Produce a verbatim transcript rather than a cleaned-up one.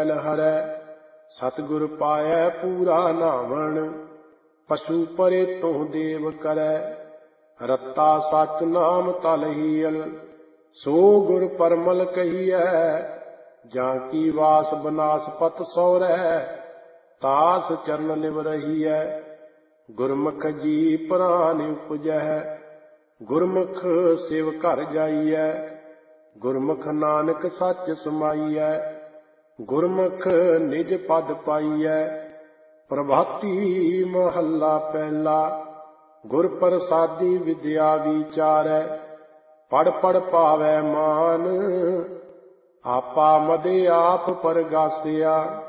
ਮੈਲ ਹਰੈ। ਸਤਿਗੁਰ ਪਾਇਐ ਪੂਰਾ ਨਾਵਣ, ਪਸ਼ੂ ਪਰੇ ਤੁਹ ਦੇਵ ਕਰੈ। ਰਤਾ ਸਚ ਨਾਮ ਤਲਹੀਅਲ, ਸੋ ਗੁਰ ਪਰਮਲ ਕਹੀਐ। ਜਾਂ ਕੀ ਵਾਸ ਬਨਾਸਪਤ ਸੌਰੈ, ਤਾਸ ਚਰਨ ਲਿਵ ਰਹੀਐ। ਗੁਰਮੁਖ ਜੀ ਪ੍ਰਾਨ ਉਪਜੈ, ਗੁਰਮੁਖ ਸਿਵ ਘਰ ਜਾਈਐ। ਗੁਰਮੁਖ ਨਾਨਕ ਸੱਚ ਸਮਾਈਐ, ਗੁਰਮੁਖ ਨਿਜ ਪਦ ਪਾਈਐ। ਪ੍ਰਭਾਤੀ ਮਹੱਲਾ ਪਹਿਲਾ। ਗੁਰ ਪ੍ਰਸਾਦੀ ਵਿਦਿਆ ਵਿਚਾਰੈ, ਪੜ੍ਹ ਪੜ੍ਹ ਪਾਵੈ ਮਾਨ। ਆਪਾ ਮਦੇ ਆਪ ਪਰਗਾਸਿਆ,